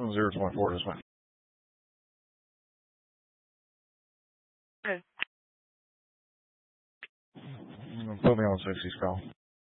0.4 this way. Okay. Put me on 60's call.